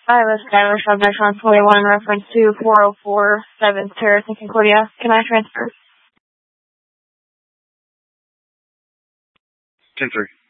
Hi, this is Skylar subject on 41 in reference to 404 7th Terrace in Concordia. Can I transfer? 10-3.